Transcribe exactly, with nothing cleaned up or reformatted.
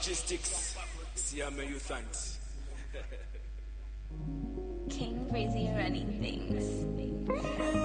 logistics. Siame Youth Ant. King Breezy running things.